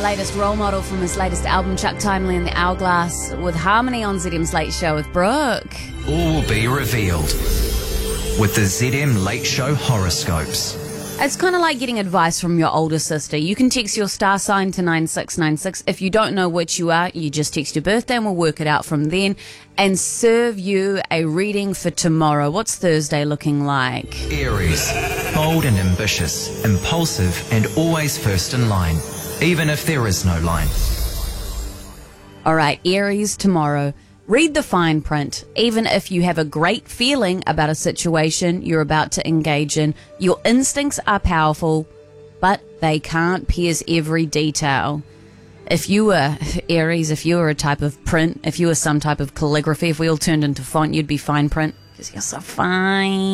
latest role model from his latest album, Chuck Timely and the Hourglass, with Harmony on ZM's Late Show with Brooke. All will be revealed with the ZM Late Show horoscopes. It's kind of like getting advice from your older sister. You can text your star sign to 9696. If you don't know which you are, you just text your birthday and we'll work it out from then and serve you a reading for tomorrow. What's Thursday looking like? Aries, bold and ambitious, impulsive and always first in line, even if there is no line. All right, Aries, tomorrow. Read the fine print. Even if you have a great feeling about a situation you're about to engage in, your instincts are powerful, but they can't pierce every detail. If you were, Aries, if you were a type of print, if you were some type of calligraphy, if we all turned into font, you'd be fine print, because you're so fine.